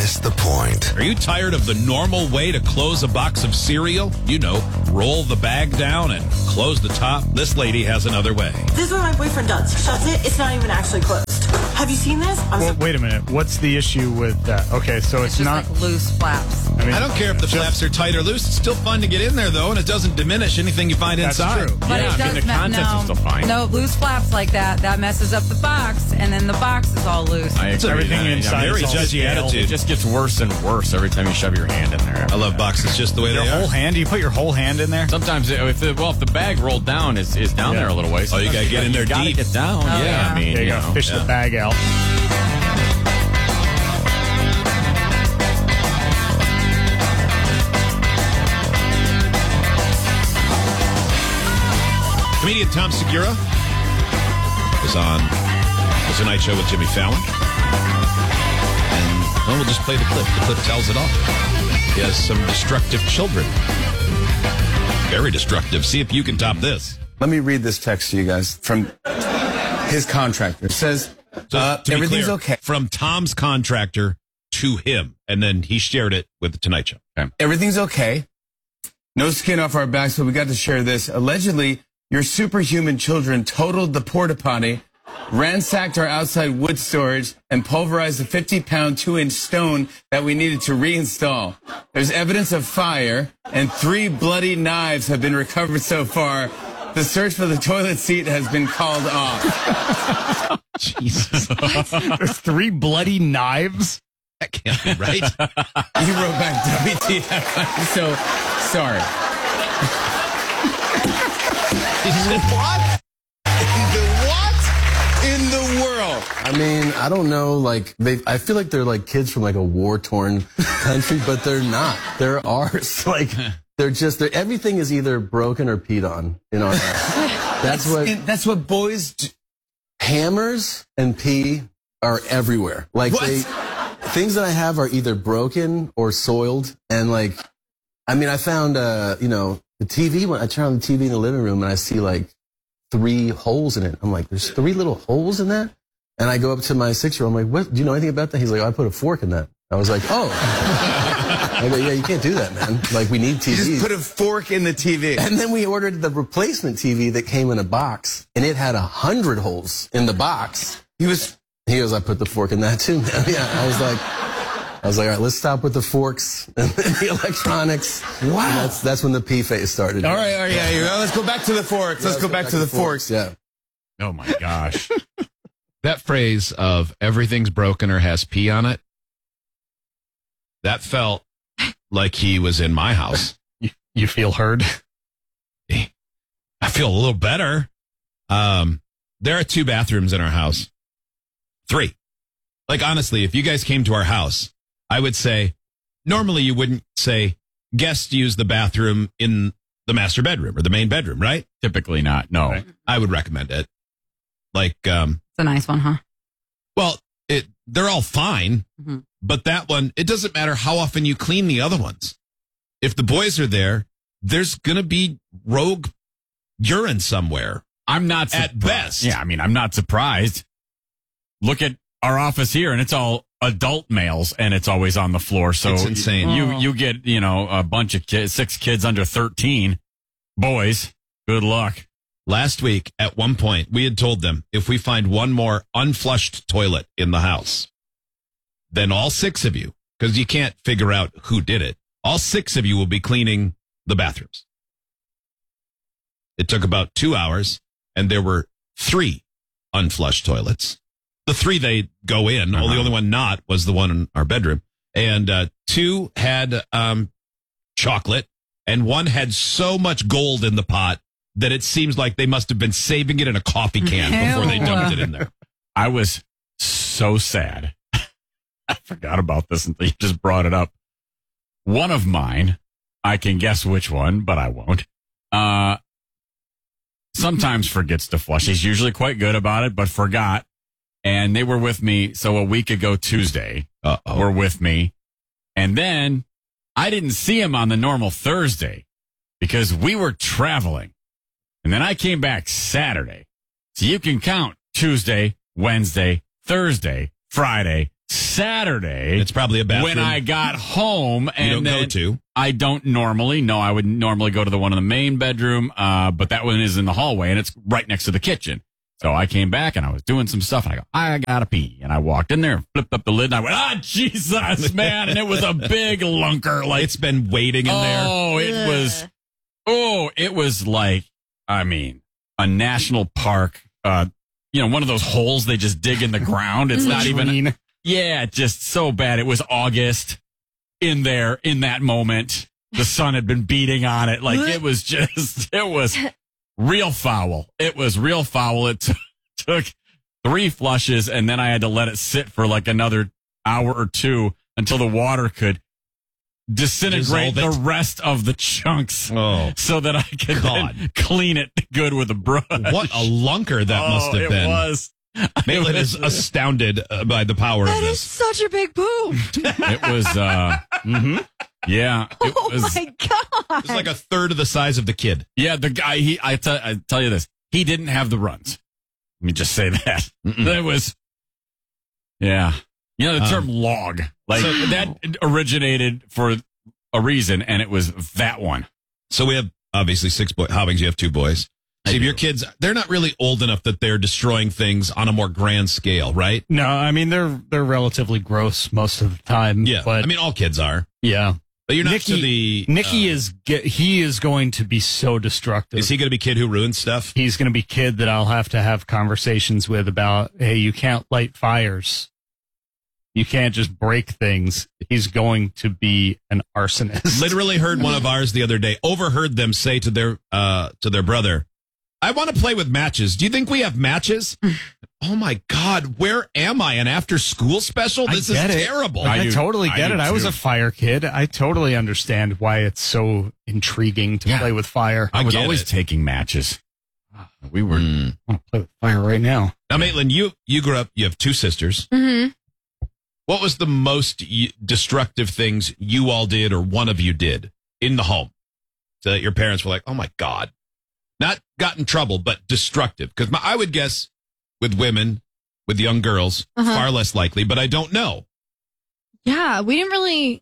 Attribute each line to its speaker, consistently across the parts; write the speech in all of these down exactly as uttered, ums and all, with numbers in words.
Speaker 1: missed the point.
Speaker 2: Are you tired of the normal way to close a box of cereal? You know, roll the bag down and close the top. This lady has another way.
Speaker 3: This is what my boyfriend does. He shuts it. It's not even actually closed. Have you seen this? I'm
Speaker 4: Well, wait a minute. What's the issue with that? Okay, so it's,
Speaker 5: It's just
Speaker 4: not.
Speaker 5: like loose flaps.
Speaker 4: I mean,
Speaker 2: I don't care if the
Speaker 4: just-
Speaker 2: flaps are tight or loose. It's still fun to get in there, though, and it doesn't diminish anything you find
Speaker 4: That's
Speaker 2: inside.
Speaker 4: true.
Speaker 5: But
Speaker 6: Yeah,
Speaker 5: it
Speaker 6: I mean,
Speaker 5: does
Speaker 6: the
Speaker 5: ma-
Speaker 6: contents
Speaker 5: no,
Speaker 6: are still fine.
Speaker 5: No, loose flaps like that, that messes up the box, and then the box is all loose.
Speaker 6: I agree.
Speaker 4: Everything
Speaker 6: Yeah,
Speaker 4: inside
Speaker 6: very
Speaker 4: is all
Speaker 6: judgy
Speaker 4: stale.
Speaker 6: attitude. It just gets worse and worse every time you shove your hand in there.
Speaker 2: I love boxes just the way
Speaker 4: Your
Speaker 2: they
Speaker 4: whole
Speaker 2: are.
Speaker 4: hand? Do you put your whole hand in there?
Speaker 6: Sometimes, it- if the, well, if the bag rolled down is, is down
Speaker 4: Yeah.
Speaker 6: there a little ways.
Speaker 2: Oh, you gotta get in there
Speaker 6: you gotta
Speaker 2: deep.
Speaker 6: get down.
Speaker 5: Oh,
Speaker 6: yeah,
Speaker 5: yeah.
Speaker 6: I mean,
Speaker 4: There you
Speaker 6: you
Speaker 4: go.
Speaker 6: know.
Speaker 4: Fish
Speaker 2: yeah.
Speaker 4: the bag out.
Speaker 2: Comedian Tom Segura was on The Tonight Show with Jimmy Fallon. And, well, we'll just play the clip. The clip tells it all. He has some destructive children. Very destructive. See if you can top this.
Speaker 7: Let me read this text to you guys from his contractor. It says,
Speaker 2: So,
Speaker 7: uh,
Speaker 2: to be
Speaker 7: everything's
Speaker 2: clear,
Speaker 7: okay.
Speaker 2: From Tom's contractor to him. And then he shared it with The Tonight Show. Okay.
Speaker 7: Everything's okay. No skin off our backs, but we got to share this. Allegedly, your superhuman children totaled the porta potty, ransacked our outside wood storage, and pulverized a fifty-pound, two-inch stone that we needed to reinstall. There's evidence of fire, and three bloody knives have been recovered so far. The search for the toilet seat has been called off.
Speaker 2: Jesus.
Speaker 4: There's three bloody knives.
Speaker 2: That can't be right.
Speaker 7: He wrote back W T F. I'm so sorry.
Speaker 2: He said, what?
Speaker 7: The what in the world?
Speaker 8: I mean, I don't know. Like, they, I feel like they're like kids from like a war-torn country, but they're not. They're ours. Like, they're just. They're, everything is either broken or peed on in our house. That's what.
Speaker 7: And that's what boys do.
Speaker 8: Hammers and pee are everywhere. Like,
Speaker 7: What?
Speaker 8: they things that I have are either broken or soiled. And like, I mean, I found, uh, you know, the T V. When I turn on the T V in the living room and I see like three holes in it. I'm like, there's three little holes in that? And I go up to my six-year-old. I'm like, what? Do you know anything about that? He's like, oh, I put a fork in that. I was like, oh. I go, yeah, you can't do that, man. Like, we need T Vs.
Speaker 7: You just put a fork in the T V.
Speaker 8: And then we ordered the replacement T V that came in a box, and it had a hundred holes in the box.
Speaker 7: He was.
Speaker 8: He goes, I put the fork in that too, man. Yeah, I was like, I was like, all right, let's stop with the forks and the electronics.
Speaker 7: Wow.
Speaker 8: And that's that's when the pee phase started.
Speaker 7: All right, all right, yeah, yeah. Let's go back to the forks. Let's go back to the forks.
Speaker 8: Yeah.
Speaker 6: Oh, my gosh.
Speaker 2: That phrase of everything's broken or has pee on it, that felt like he was in my house.
Speaker 4: You, you feel heard?
Speaker 2: I feel a little better. Um, there are two bathrooms in our house. Three. Like, honestly, if you guys came to our house, I would say, normally you wouldn't say, guests use the bathroom in the master bedroom or the main bedroom, right?
Speaker 6: Typically not. No.
Speaker 2: Right. I would recommend it. Like, um,
Speaker 5: It's a nice one, huh?
Speaker 2: well, it they're all fine,
Speaker 5: Mhm.
Speaker 2: but that one, it doesn't matter how often you clean the other ones. If the boys are there, there's going to be rogue urine somewhere.
Speaker 6: I'm not
Speaker 2: At
Speaker 6: surprised.
Speaker 2: best.
Speaker 6: Yeah, I mean, I'm not surprised. Look at our office here, and it's all adult males, and it's always on the floor. So
Speaker 2: It's insane.
Speaker 6: You you get you know a bunch of kids, six kids under thirteen, boys. Good luck.
Speaker 2: Last week, at one point, we had told them if we find one more unflushed toilet in the house, then all six of you, because you can't figure out who did it, all six of you will be cleaning the bathrooms. It took about two hours, and there were three unflushed toilets. The three they go in,
Speaker 6: Uh-huh.
Speaker 2: well, the only one not was the one in our bedroom. And uh, two had um, chocolate, and one had so much gold in the pot that it seems like they must have been saving it in a coffee can before they dumped it in there.
Speaker 6: I was so sad. I forgot about this until you just brought it up. One of mine, I can guess which one, but I won't. Uh, sometimes forgets to flush. He's usually quite good about it, but forgot. And they were with me. So a week ago, Tuesday,
Speaker 2: Uh-oh.
Speaker 6: were with me. And then I didn't see him on the normal Thursday because we were traveling. And then I came back Saturday. So you can count Tuesday, Wednesday, Thursday, Friday, Saturday,
Speaker 2: It's probably a bathroom
Speaker 6: when I got home, and
Speaker 2: you don't
Speaker 6: then
Speaker 2: go to.
Speaker 6: I don't normally. No, I would normally go to the one in the main bedroom, uh, but that one is in the hallway, and it's right next to the kitchen. So I came back, and I was doing some stuff, and I go, I gotta pee. And I walked in there, flipped up the lid, and I went, ah, Jesus, man. And it was a big lunker. Like,
Speaker 2: It's been waiting in there.
Speaker 6: oh, it was, oh, it was like, I mean, a national park, uh, you know, one of those holes they just dig in the ground. It's not even,
Speaker 4: Green.
Speaker 6: yeah, just so bad. It was August in there in that moment. The sun had been beating on it. Like, it was just, it was real foul. It was real foul. It t- took three flushes, and then I had to let it sit for like another hour or two until the water could disintegrate
Speaker 2: Dissolve
Speaker 6: the
Speaker 2: it.
Speaker 6: rest of the chunks
Speaker 2: Oh,
Speaker 6: so that I could
Speaker 2: God.
Speaker 6: then clean it good with a brush.
Speaker 2: what a lunker that
Speaker 6: Oh,
Speaker 2: must have
Speaker 6: it
Speaker 2: been.
Speaker 6: was.
Speaker 2: Maitland
Speaker 6: It
Speaker 2: is
Speaker 6: was-
Speaker 2: astounded uh, by the power
Speaker 5: That
Speaker 2: of
Speaker 5: is
Speaker 2: this.
Speaker 5: such a big poop.
Speaker 6: It was, uh, mhm. yeah, it
Speaker 5: Oh
Speaker 6: was,
Speaker 5: my god!
Speaker 2: It's like a third of the size of the kid.
Speaker 6: yeah, the guy, he, I tell, I tell you this, he didn't have the runs. Let me just say that.
Speaker 2: Mm-mm.
Speaker 6: That was, yeah. You know, the
Speaker 2: Um,
Speaker 6: term log, like that originated for a reason, and it was that one.
Speaker 2: So we have obviously six boys. Hobbings, you have two boys.
Speaker 6: I
Speaker 2: Steve,
Speaker 6: do.
Speaker 2: your kids, they're not really old enough that they're destroying things on a more grand scale, right?
Speaker 4: No, I mean they're they're relatively gross most of the time.
Speaker 2: Yeah.
Speaker 4: but
Speaker 2: I mean, all kids are.
Speaker 4: yeah.
Speaker 2: But you're not
Speaker 4: Nicky-
Speaker 2: to the.
Speaker 4: Nikki
Speaker 2: uh,
Speaker 4: is get, he is going to be so destructive.
Speaker 2: Is he going to be kid who ruins stuff?
Speaker 4: He's going to be kid that I'll have to have conversations with about, hey, you can't light fires. You can't just break things. He's going to be an arsonist.
Speaker 2: Literally heard one of ours the other day. Overheard them say to their uh to their brother, "I want to play with matches. Do you think we have matches?" Oh my God, where am I? An after school special?
Speaker 4: I
Speaker 2: This is
Speaker 4: get it.
Speaker 2: terrible.
Speaker 4: I,
Speaker 6: I do-
Speaker 4: totally
Speaker 6: I
Speaker 4: get
Speaker 6: do
Speaker 4: it. I was
Speaker 6: too.
Speaker 4: a fire kid. I totally understand why it's so intriguing to
Speaker 6: Yeah.
Speaker 4: play with fire.
Speaker 6: I was
Speaker 2: get
Speaker 6: always
Speaker 2: it.
Speaker 6: taking matches. We were,
Speaker 2: Hmm.
Speaker 4: I want to play with fire right now.
Speaker 2: Now, Maitland, you you grew up. You have two sisters.
Speaker 5: Mm-hmm.
Speaker 2: What was the most y- destructive things you all did, or one of you did in the home, so that your parents were like, "Oh my God," not got in trouble, but destructive? Because I would guess with women, with young girls,
Speaker 5: Uh-huh.
Speaker 2: far less likely. But I don't know.
Speaker 5: Yeah, we didn't really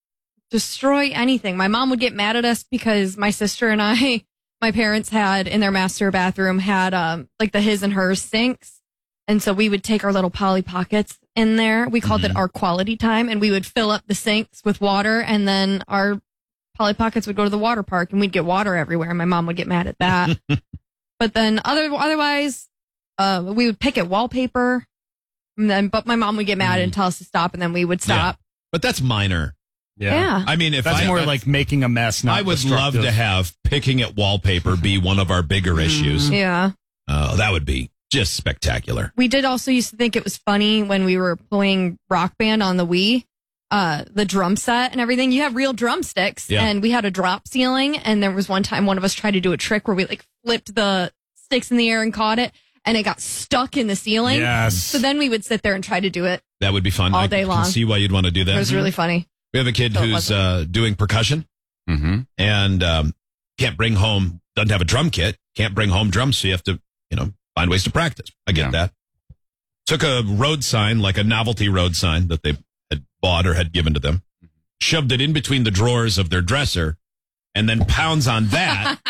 Speaker 5: destroy anything. My mom would get mad at us because my sister and I, my parents had in their master bathroom had um like the his and hers sinks. And so we would take our little Polly Pockets in there. We called
Speaker 2: Mhm.
Speaker 5: it our quality time, and we would fill up the sinks with water, and then our Polly Pockets would go to the water park, and we'd get water everywhere. And my mom would get mad at that. But then other otherwise, uh, we would pick at wallpaper. And then, but my mom would get mad and tell us to stop, and then we would stop.
Speaker 2: But that's minor.
Speaker 5: Yeah.
Speaker 2: I mean, if
Speaker 4: That's
Speaker 2: I
Speaker 4: more like making a mess. Not
Speaker 2: I would love
Speaker 4: destructive.
Speaker 2: to have picking at wallpaper be one of our bigger issues.
Speaker 5: Yeah.
Speaker 2: Oh, that would be just spectacular.
Speaker 5: We did also used to think it was funny when we were playing Rock Band on the Wii, uh, the drum set and everything. You have real drumsticks,
Speaker 2: Yeah.
Speaker 5: and we had a drop ceiling. And there was one time one of us tried to do a trick where we like flipped the sticks in the air and caught it, and it got stuck in the ceiling.
Speaker 6: Yes.
Speaker 5: So then we would sit there and try to do it.
Speaker 2: That would be fun.
Speaker 5: All
Speaker 2: I
Speaker 5: day
Speaker 2: can
Speaker 5: long.
Speaker 2: see why you'd want to do that.
Speaker 5: It was really funny.
Speaker 2: We have a kid
Speaker 5: So it
Speaker 2: who's
Speaker 5: wasn't.
Speaker 2: uh, doing percussion
Speaker 6: Mm-hmm.
Speaker 2: and um, can't bring home, doesn't have a drum kit, can't bring home drums, so you have to, you know, find ways to practice. I get
Speaker 6: Yeah.
Speaker 2: that. Took a road sign, like a novelty road sign that they had bought or had given to them, shoved it in between the drawers of their dresser, and then pounds on that.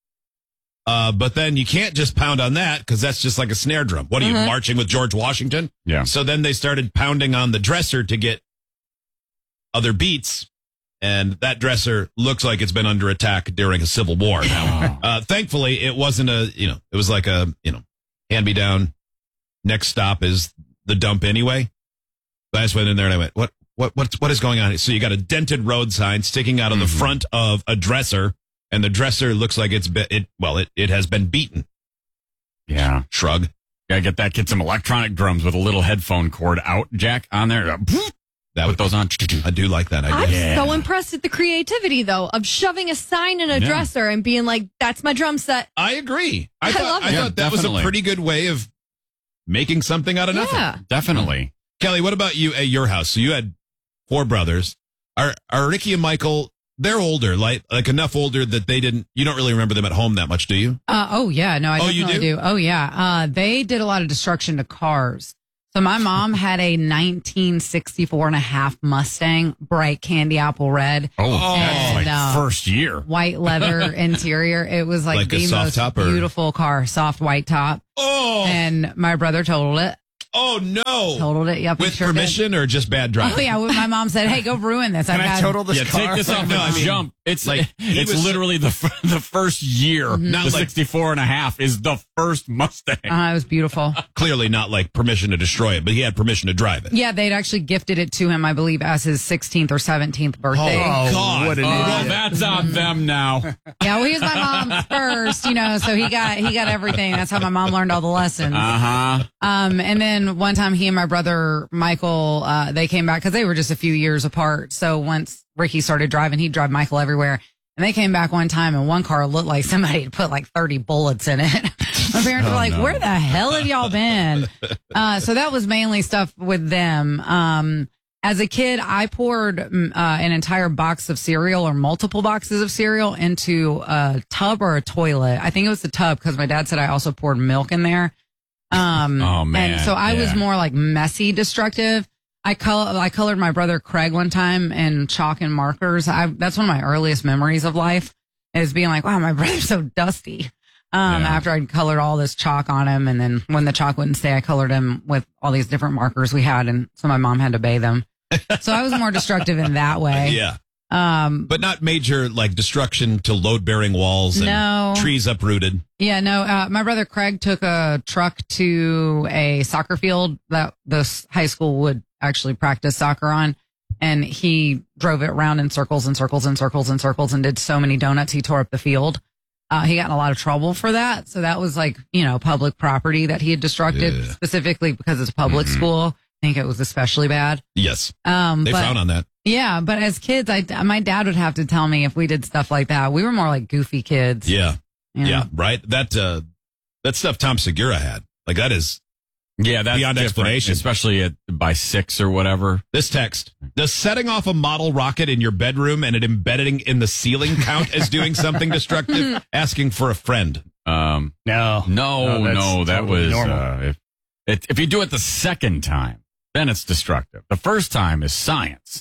Speaker 2: uh, but then you can't just pound on that because that's just like a snare drum. What are you,
Speaker 5: Uh-huh.
Speaker 2: marching with George Washington?
Speaker 6: Yeah.
Speaker 2: So then they started pounding on the dresser to get other beats, and that dresser looks like it's been under attack during a civil war. Now, uh, thankfully, it wasn't a, you know, it was like a, you know, hand me down. Next stop is the dump anyway. But I just went in there and I went, what, what, what, what is going on? So you got a dented road sign sticking out of the front of a dresser, and the dresser looks like it's been, it, well, it, it has been beaten.
Speaker 6: Yeah.
Speaker 2: Shrug.
Speaker 6: Gotta get that kid some electronic drums with a little headphone cord out jack on there.
Speaker 2: That
Speaker 6: Put
Speaker 2: would,
Speaker 6: those on.
Speaker 2: I do like that
Speaker 5: I'm
Speaker 2: idea.
Speaker 6: Yeah.
Speaker 5: so impressed at the creativity, though, of shoving a sign in a
Speaker 6: Yeah.
Speaker 5: dresser and being like, that's my drum set.
Speaker 2: I agree. I
Speaker 5: I
Speaker 2: thought,
Speaker 5: love
Speaker 2: I
Speaker 5: it.
Speaker 2: thought
Speaker 6: Yeah,
Speaker 2: that was a
Speaker 6: definitely.
Speaker 2: pretty good way of making something out of nothing.
Speaker 5: Yeah.
Speaker 6: Definitely.
Speaker 2: Kelly, what about you at your house? So you had four brothers. Are are Ricky and Michael? They're older, like like enough older that they didn't. You don't really remember them at home that much, do you?
Speaker 1: Uh, oh yeah, no, I
Speaker 2: Oh, you
Speaker 1: definitely
Speaker 2: do?
Speaker 1: do? Oh yeah, uh, they did a lot of destruction to cars. So my mom had a nineteen sixty-four and a half Mustang, bright candy apple red.
Speaker 6: Oh, that's like
Speaker 1: uh,
Speaker 6: first year.
Speaker 1: White leather interior. It was like,
Speaker 2: Like a
Speaker 1: the
Speaker 2: soft
Speaker 1: most
Speaker 2: top or-
Speaker 1: beautiful car, soft white top.
Speaker 2: Oh,
Speaker 1: And my brother totaled it.
Speaker 2: oh no!
Speaker 1: Totaled it. Yep. he
Speaker 2: With
Speaker 1: sure did.
Speaker 2: permission or just bad driving?
Speaker 1: Oh yeah. well, My mom said, "Hey, go ruin this."
Speaker 4: Can
Speaker 1: I've
Speaker 4: I
Speaker 1: had-
Speaker 4: total this
Speaker 6: Yeah,
Speaker 4: car?
Speaker 6: take this off
Speaker 2: No,
Speaker 6: and
Speaker 2: I mean,
Speaker 6: jump. It's
Speaker 2: like,
Speaker 6: like
Speaker 2: he
Speaker 6: it's
Speaker 2: was-
Speaker 6: literally the f- the first year.
Speaker 2: Not
Speaker 6: the
Speaker 2: like-
Speaker 6: sixty-four and a half is the first Mustang.
Speaker 1: Uh, it was beautiful.
Speaker 2: Clearly not like permission to destroy it, but he had permission to drive it.
Speaker 1: Yeah, they'd actually gifted it to him, I believe, as his sixteenth or seventeenth birthday.
Speaker 2: Oh, God.
Speaker 4: what an
Speaker 6: Oh,
Speaker 4: idiot.
Speaker 6: well, that's on them now.
Speaker 1: Yeah, well, he was my mom's first, you know, so he got he got everything. That's how my mom learned all the lessons.
Speaker 6: Uh huh.
Speaker 1: Um, and then one time, he and my brother Michael, uh, they came back because they were just a few years apart. So once Ricky started driving, he'd drive Michael everywhere. And they came back one time, and one car looked like somebody had put like thirty bullets in it. My parents were like, "Where the hell have y'all been?" Uh, so that was mainly stuff with them. Um, as a kid, I poured mm, uh, an entire box of cereal or multiple boxes of cereal into a tub or a toilet. I think it was the tub because my dad said I also poured milk in there. Um,
Speaker 6: Oh, man,
Speaker 1: And so I was
Speaker 6: yeah.
Speaker 1: more like messy, destructive. I color, I colored my brother Craig one time in chalk and markers. I, that's one of my earliest memories of life is being like, wow, my brother's so dusty. Um,
Speaker 6: Yeah.
Speaker 1: after I'd colored all this chalk on him. And then when the chalk wouldn't stay, I colored him with all these different markers we had. And so my mom had to bathe him. So I was more destructive in that way.
Speaker 2: Yeah,
Speaker 1: Um,
Speaker 2: but not major like destruction to load bearing walls and
Speaker 1: No.
Speaker 2: trees uprooted.
Speaker 1: Yeah, no, uh, my brother Craig took a truck to a soccer field that the s- high school would actually practice soccer on. And he drove it around in circles and circles and circles and circles and did so many donuts. He tore up the field. Uh, he got in a lot of trouble for that. So that was like, you know, public property that he had destructed
Speaker 2: Yeah.
Speaker 1: specifically because it's a public school. I think it was especially bad.
Speaker 2: Yes,
Speaker 1: Um,
Speaker 2: they
Speaker 1: but,
Speaker 2: frown on that.
Speaker 1: yeah, but as kids, I, my dad would have to tell me if we did stuff like that. We were more like goofy kids.
Speaker 2: Yeah,
Speaker 1: you know?
Speaker 2: yeah, right. That uh, that stuff Tom Segura had, like that is
Speaker 6: Yeah, that's
Speaker 2: Beyond
Speaker 6: different,
Speaker 2: explanation.
Speaker 6: especially at by six or whatever.
Speaker 2: this text. Does setting off a model rocket in your bedroom and it embedding in the ceiling count as doing something destructive? Asking for a friend.
Speaker 6: Um,
Speaker 4: No.
Speaker 6: no,
Speaker 4: No, that's
Speaker 6: no, that
Speaker 4: totally
Speaker 6: was
Speaker 4: normal.
Speaker 6: uh, if it, if you do it the second time, then it's destructive. The first time is science.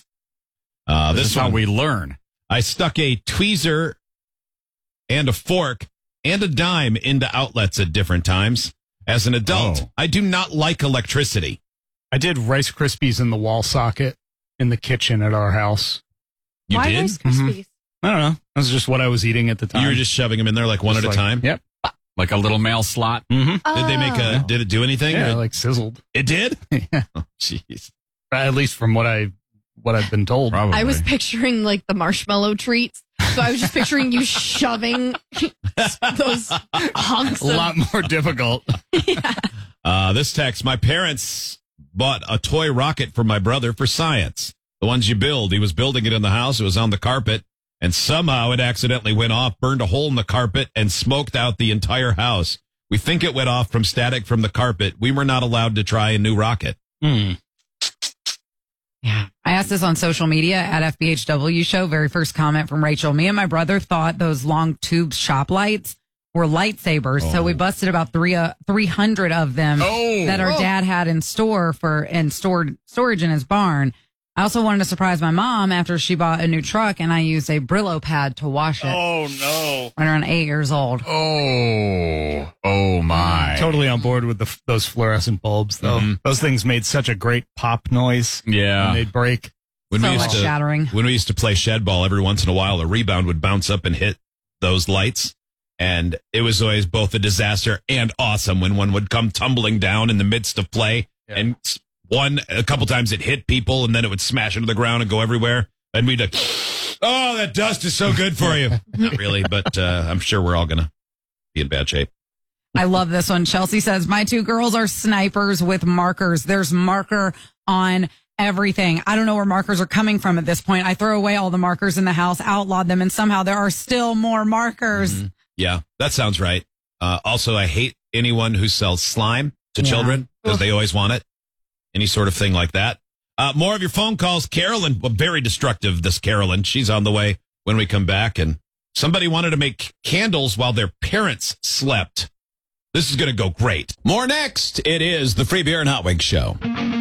Speaker 2: Uh,
Speaker 6: This,
Speaker 2: this
Speaker 6: is how
Speaker 2: one,
Speaker 6: we learn.
Speaker 2: I stuck a tweezer and a fork and a dime into outlets at different times. As an adult,
Speaker 6: Oh.
Speaker 2: I do not like electricity.
Speaker 4: I did Rice Krispies in the wall socket in the kitchen at our house.
Speaker 2: You
Speaker 5: Why
Speaker 2: did?
Speaker 5: Rice Krispies?
Speaker 4: I don't know. That's just what I was eating at the time.
Speaker 2: You were just shoving them in there like one
Speaker 4: Just
Speaker 2: at
Speaker 4: like-
Speaker 2: a time.
Speaker 4: Yep.
Speaker 6: Like a little mail slot.
Speaker 4: Mm-hmm.
Speaker 2: Did they make a?
Speaker 5: Oh.
Speaker 2: Did it do anything?
Speaker 4: Yeah,
Speaker 2: Or-
Speaker 4: like sizzled.
Speaker 2: it did.
Speaker 4: Yeah.
Speaker 2: Oh, jeez.
Speaker 4: At least from what I what I've been told.
Speaker 6: Probably.
Speaker 5: I was picturing like the marshmallow treats. So I was just picturing you shoving those hunks.
Speaker 4: A
Speaker 5: of-
Speaker 4: lot more difficult.
Speaker 2: Uh, this text: my parents bought a toy rocket for my brother for science. The ones you build. He was building it in the house. It was on the carpet, and somehow it accidentally went off, burned a hole in the carpet, and smoked out the entire house. We think it went off from static from the carpet. We were not allowed to try a new rocket.
Speaker 4: Hmm.
Speaker 1: Yeah. I asked this on social media at F B H W show. Very first comment from Rachel. Me and my brother thought those long tube shop lights were lightsabers. So we busted about three, uh, three hundred of them
Speaker 6: Oh.
Speaker 1: that our dad had in store for, and stored storage in his barn. I also wanted to surprise my mom after she bought a new truck and I used a Brillo pad to wash it.
Speaker 4: Oh no.
Speaker 1: When around eight years old.
Speaker 6: Oh, oh my.
Speaker 4: Totally on board with the, those fluorescent bulbs, though.
Speaker 2: Mhm.
Speaker 4: Those things made such a great pop noise
Speaker 6: Yeah.
Speaker 4: when they'd break.
Speaker 2: When
Speaker 1: So
Speaker 2: we used
Speaker 1: much
Speaker 2: to
Speaker 1: shattering.
Speaker 2: when we used to play shed ball, every once in a while, a rebound would bounce up and hit those lights. And it was always both a disaster and awesome when one would come tumbling down in the midst of play. And s- one, a couple times it hit people and then it would smash into the ground and go everywhere. And we'd, uh, oh, that dust is so good for you. Not really, but uh, I'm sure we're all going to be in bad shape.
Speaker 1: I love this one. Chelsea says, my two girls are snipers with markers. There's marker on everything. I don't know where markers are coming from at this point. I throw away all the markers in the house, outlawed them, and somehow there are still more markers.
Speaker 2: Mhm. Yeah, that sounds right. Uh, also, I hate anyone who sells slime to
Speaker 1: Yeah.
Speaker 2: children because they always want it. Any sort of thing like that. Uh, more of your phone calls. Carolyn, well, very destructive, this Carolyn. She's on the way when we come back. And somebody wanted to make candles while their parents slept. This is going to go great. More next. It is the Free Beer and Hot Wings Show.